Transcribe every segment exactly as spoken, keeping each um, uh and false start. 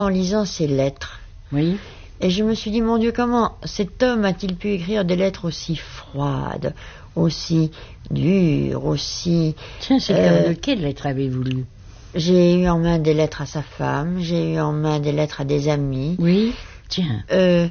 en lisant ces lettres. Oui. Et je me suis dit, mon Dieu, comment cet homme a-t-il pu écrire des lettres aussi froides, aussi dures, aussi... Tiens, c'est euh, de quelle lettre avez-vous lu? J'ai eu en main des lettres à sa femme, j'ai eu en main des lettres à des amis. Oui, tiens. Euh,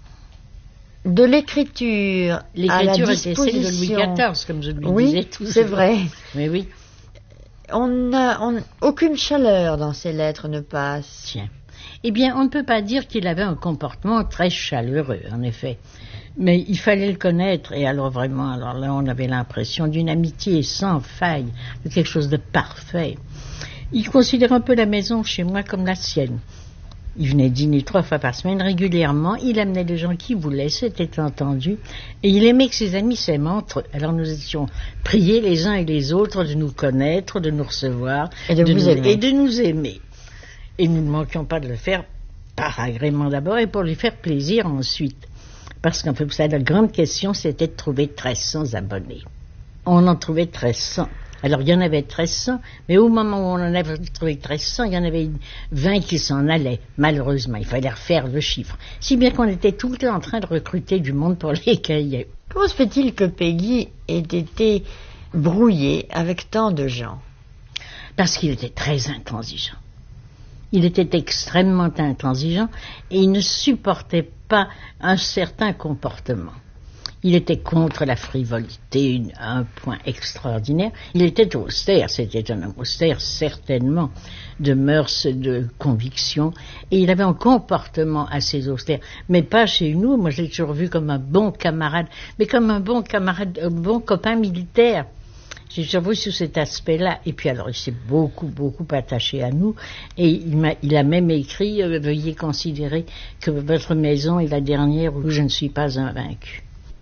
de l'écriture à la L'écriture était celle de Louis disposition... quatorze, comme je lui Oui, disais tout. c'est vrai. Mais oui. On n'a on, aucune chaleur dans ces lettres ne passe. Tiens. Eh bien, on ne peut pas dire qu'il avait un comportement très chaleureux, en effet. Mais il fallait le connaître, et alors vraiment, alors là, on avait l'impression d'une amitié sans faille, de quelque chose de parfait. Il considère un peu la maison chez moi comme la sienne. Il venait dîner trois fois par semaine régulièrement, il amenait les gens qu'il voulait, c'était entendu, et il aimait que ses amis s'aiment entre eux. Alors nous étions priés les uns et les autres de nous connaître, de nous recevoir, et de, de vous nous, aimer. et de nous aimer. Et nous ne manquions pas de le faire par agrément d'abord et pour lui faire plaisir ensuite. Parce qu'en fait, vous savez, la grande question, c'était de trouver treize cents abonnés. On en trouvait treize cents. Alors, il y en avait treize cents, mais au moment où on en avait trouvé treize cents, il y en avait vingt qui s'en allaient. Malheureusement, il fallait refaire le chiffre. Si bien qu'on était tout le temps en train de recruter du monde pour les cahiers. Comment se fait-il que Péguy ait été brouillé avec tant de gens? Parce qu'il était très intransigeant. Il était extrêmement intransigeant et il ne supportait pas un certain comportement. Il était contre la frivolité, un point extraordinaire. Il était austère, c'était un homme austère, certainement, de mœurs, de convictions. Et il avait un comportement assez austère. Mais pas chez nous, moi je l'ai toujours vu comme un bon camarade, mais comme un bon camarade, un bon copain militaire. J'ai toujours vu sous cet aspect-là. Et puis alors, il s'est beaucoup, beaucoup attaché à nous. Et il, m'a, il a même écrit, euh, veuillez considérer que votre maison est la dernière où je ne suis pas invaincu.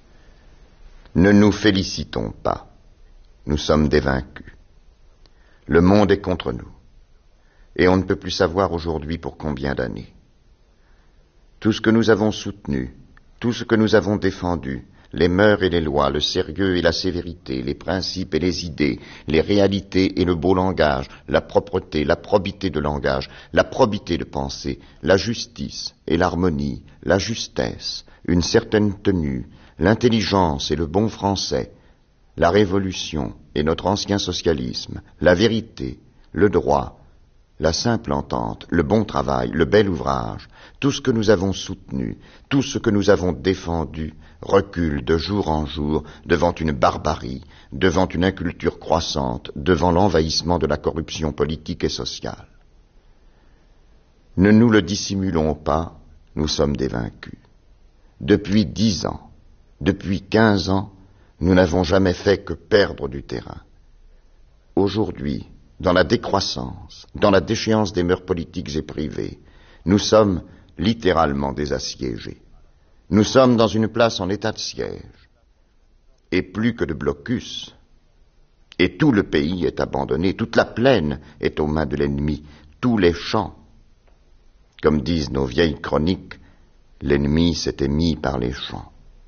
Ne nous félicitons pas. Nous sommes des vaincus. Le monde est contre nous. Et on ne peut plus savoir aujourd'hui pour combien d'années. Tout ce que nous avons soutenu, tout ce que nous avons défendu, les mœurs et les lois, le sérieux et la sévérité, les principes et les idées, les réalités et le beau langage, la propreté, la probité de langage, la probité de pensée, la justice et l'harmonie, la justesse, une certaine tenue, l'intelligence et le bon français, la révolution et notre ancien socialisme, la vérité, le droit, la simple entente, le bon travail, le bel ouvrage, tout ce que nous avons soutenu, tout ce que nous avons défendu, recule de jour en jour devant une barbarie, devant une inculture croissante, devant l'envahissement de la corruption politique et sociale. Ne nous le dissimulons pas, nous sommes des vaincus. Depuis dix ans, depuis quinze ans, nous n'avons jamais fait que perdre du terrain. Aujourd'hui, dans la décroissance, dans la déchéance des mœurs politiques et privées, nous sommes littéralement des assiégés. Nous sommes dans une place en état de siège, et plus que de blocus, et tout le pays est abandonné, toute la plaine est aux mains de l'ennemi, tous les champs. Comme disent nos vieilles chroniques, l'ennemi s'était mis par les champs.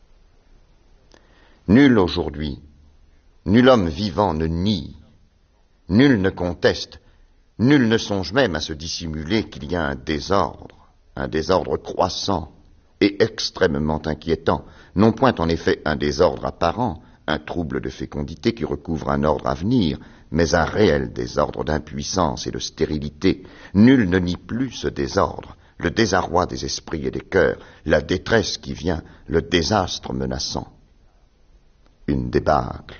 Nul aujourd'hui, nul homme vivant ne nie, nul ne conteste, nul ne songe même à se dissimuler qu'il y a un désordre, un désordre croissant et extrêmement inquiétant, non point en effet un désordre apparent, un trouble de fécondité qui recouvre un ordre à venir, mais un réel désordre d'impuissance et de stérilité. Nul ne nie plus ce désordre, le désarroi des esprits et des cœurs, la détresse qui vient, le désastre menaçant. Une débâcle.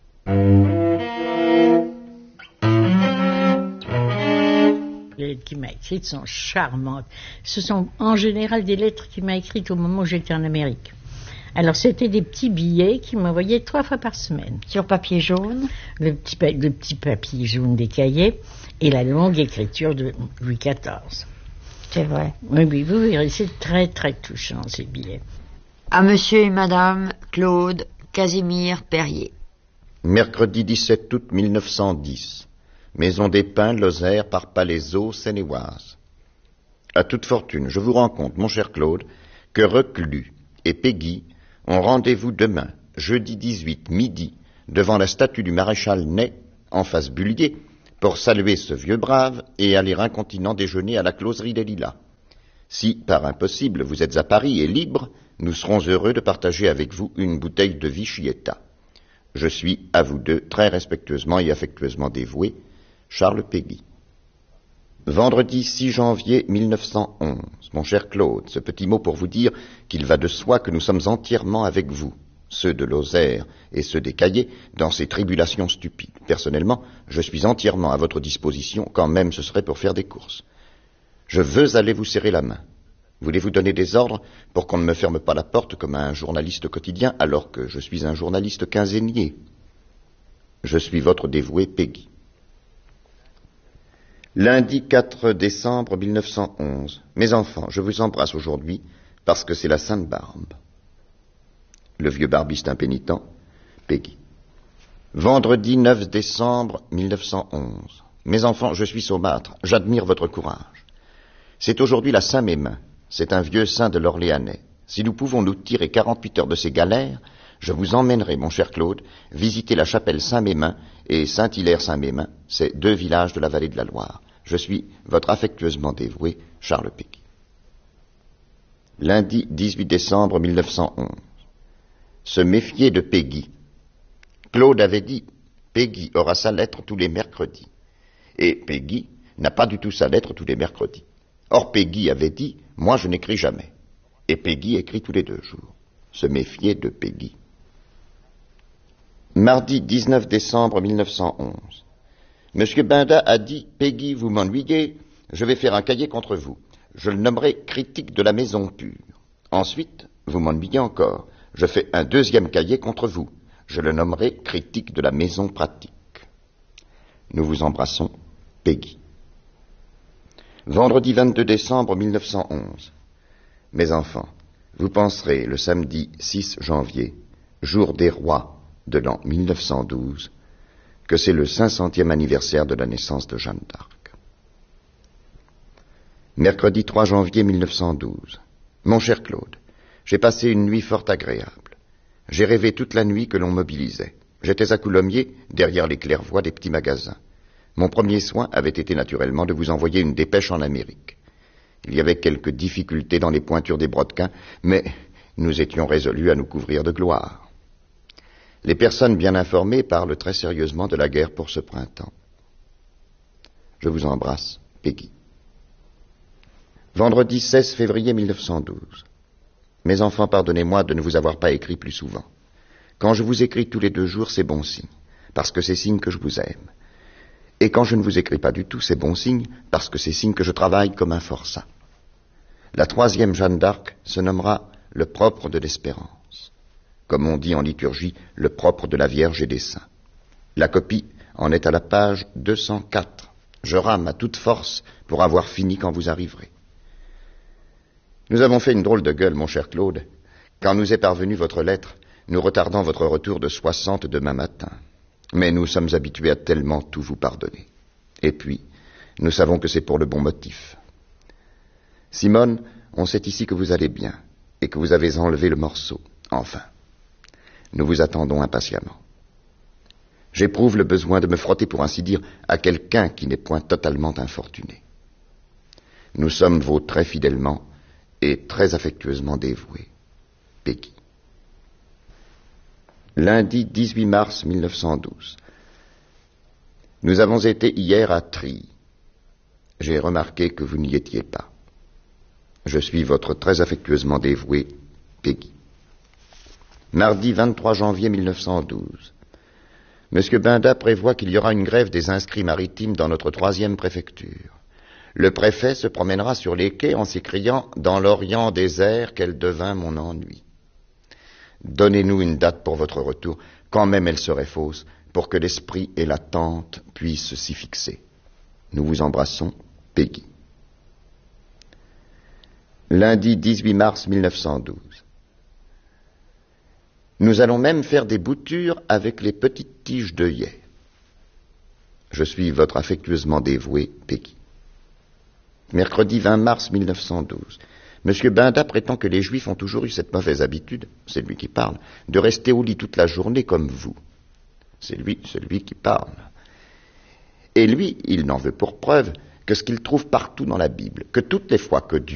Les lettres qu'il m'a écrites sont charmantes. Ce sont en général des lettres qu'il m'a écrites au moment où j'étais en Amérique. Alors c'était des petits billets qu'il m'envoyait trois fois par semaine. Sur papier jaune? Le petit, le petit papier jaune des cahiers et la longue écriture de Louis quatorze. C'est vrai. Oui, oui, vous verrez, c'est très très touchant ces billets. À monsieur et madame Claude Casimir Perrier. Mercredi dix-sept août mille neuf cent dix. Maison des Pins, Lozère, par Palaiseau, Seine-et-Oise. À toute fortune, je vous rends compte, mon cher Claude, que Reclus et Péguy ont rendez-vous demain, jeudi dix-huit, midi, devant la statue du maréchal Ney, en face Bullier, pour saluer ce vieux brave et aller incontinent déjeuner à la closerie des Lilas. Si, par impossible, vous êtes à Paris et libre, nous serons heureux de partager avec vous une bouteille de Vichietta. Je suis, à vous deux, très respectueusement et affectueusement dévoué, Charles Péguy. Vendredi six janvier mille neuf cent onze. Mon cher Claude, ce petit mot pour vous dire qu'il va de soi que nous sommes entièrement avec vous, ceux de Lozère et ceux des Caillés, dans ces tribulations stupides. Personnellement, je suis entièrement à votre disposition, quand même ce serait pour faire des courses. Je veux aller vous serrer la main. Voulez-vous donner des ordres pour qu'on ne me ferme pas la porte comme un journaliste quotidien, alors que je suis un journaliste quinzainier? Je suis votre dévoué Péguy. Lundi quatre décembre mille neuf cent onze. Mes enfants, je vous embrasse aujourd'hui parce que c'est la Sainte Barbe. Le vieux barbiste impénitent, Péguy. Vendredi neuf décembre mille neuf cent onze. Mes enfants, je suis saumâtre, j'admire votre courage. C'est aujourd'hui la Saint-Mémin, c'est un vieux saint de l'Orléanais. Si nous pouvons nous tirer quarante-huit heures de ces galères, je vous emmènerai, mon cher Claude, visiter la chapelle Saint-Mémin et Saint-Hilaire-Saint-Mémin, c'est deux villages de la vallée de la Loire. Je suis votre affectueusement dévoué, Charles Péguy. Lundi dix-huit décembre mille neuf cent onze. Se méfier de Péguy. Claude avait dit, Péguy aura sa lettre tous les mercredis. Et Péguy n'a pas du tout sa lettre tous les mercredis. Or Péguy avait dit, moi je n'écris jamais. Et Péguy écrit tous les deux jours. Se méfier de Péguy. Mardi dix-neuf décembre mille neuf cent onze. Monsieur Binda a dit, Péguy, vous m'ennuyez, je vais faire un cahier contre vous. Je le nommerai critique de la maison pure. Ensuite, vous m'ennuyez encore, je fais un deuxième cahier contre vous. Je le nommerai critique de la maison pratique. Nous vous embrassons, Péguy. Vendredi vingt-deux décembre mille neuf cent onze. Mes enfants, vous penserez le samedi six janvier, jour des rois de l'an mille neuf cent douze, que c'est le cinq centième anniversaire de la naissance de Jeanne d'Arc. Mercredi trois janvier mille neuf cent douze. Mon cher Claude, j'ai passé une nuit fort agréable. J'ai rêvé toute la nuit que l'on mobilisait. J'étais à Coulommiers, derrière les claires-voies des petits magasins. Mon premier soin avait été naturellement de vous envoyer une dépêche en Amérique. Il y avait quelques difficultés dans les pointures des brodequins, mais nous étions résolus à nous couvrir de gloire. Les personnes bien informées parlent très sérieusement de la guerre pour ce printemps. Je vous embrasse, Péguy. Vendredi seize février mille neuf cent douze. Mes enfants, pardonnez-moi de ne vous avoir pas écrit plus souvent. Quand je vous écris tous les deux jours, c'est bon signe, parce que c'est signe que je vous aime. Et quand je ne vous écris pas du tout, c'est bon signe, parce que c'est signe que je travaille comme un forçat. La troisième Jeanne d'Arc se nommera le propre de l'espérance. Comme on dit en liturgie, le propre de la Vierge et des saints. La copie en est à la page deux cent quatre. Je rame à toute force pour avoir fini quand vous arriverez. Nous avons fait une drôle de gueule, mon cher Claude. Quand nous est parvenue votre lettre, nous retardons votre retour de soixante demain matin. Mais nous sommes habitués à tellement tout vous pardonner. Et puis, nous savons que c'est pour le bon motif. Simone, on sait ici que vous allez bien, et que vous avez enlevé le morceau. Enfin, nous vous attendons impatiemment. J'éprouve le besoin de me frotter, pour ainsi dire, à quelqu'un qui n'est point totalement infortuné. Nous sommes vos très fidèlement et très affectueusement dévoués, Péguy. Lundi dix-huit mars mille neuf cent douze. Nous avons été hier à Trilly. J'ai remarqué que vous n'y étiez pas. Je suis votre très affectueusement dévoué, Péguy. Mardi vingt-trois janvier mille neuf cent douze. Monsieur Binda prévoit qu'il y aura une grève des inscrits maritimes dans notre troisième préfecture. Le préfet se promènera sur les quais en s'écriant « Dans l'Orient désert, quel devint mon ennui ». Donnez-nous une date pour votre retour, quand même elle serait fausse, pour que l'esprit et l'attente puissent s'y fixer. Nous vous embrassons, Péguy. Lundi dix-huit mars mille neuf cent douze. Nous allons même faire des boutures avec les petites tiges d'œillet. Je suis votre affectueusement dévoué, Péguy. Mercredi vingt mars mille neuf cent douze. Monsieur Binda prétend que les Juifs ont toujours eu cette mauvaise habitude, c'est lui qui parle, de rester au lit toute la journée comme vous. C'est lui, c'est lui qui parle. Et lui, il n'en veut pour preuve que ce qu'il trouve partout dans la Bible, que toutes les fois que Dieu